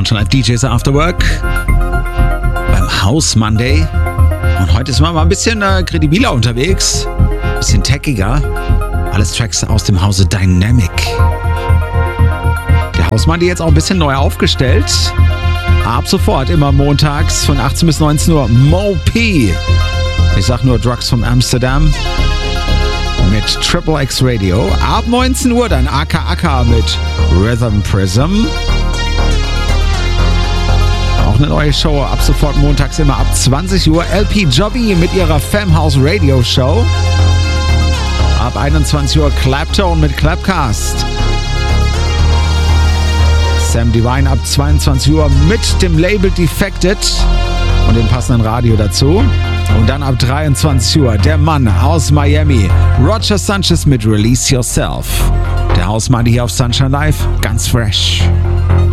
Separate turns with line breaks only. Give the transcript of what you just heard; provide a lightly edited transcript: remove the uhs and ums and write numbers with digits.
Sunshine Live DJs After Work beim House Monday. Und heute ist man mal ein bisschen kredibiler unterwegs, ein bisschen techiger. Alles Tracks aus dem Hause Dynamic. Der House Monday jetzt auch ein bisschen neu aufgestellt. Ab sofort immer montags von 18 bis 19 Uhr Mo P. Ich sag nur Drugs from Amsterdam mit Triple X Radio. Ab 19 Uhr dann Aka Aka mit Rhythm Prism. Auch eine neue Show, ab sofort montags immer ab 20 Uhr. LP Jobby mit ihrer Famhouse Radio Show. Ab 21 Uhr Claptone mit Clapcast. Sam Divine ab 22 Uhr mit dem Label Defected und dem passenden Radio dazu. Und dann ab 23 Uhr der Mann aus Miami, Roger Sanchez mit Release Yourself. Der Hausmann hier auf Sunshine Live, ganz fresh.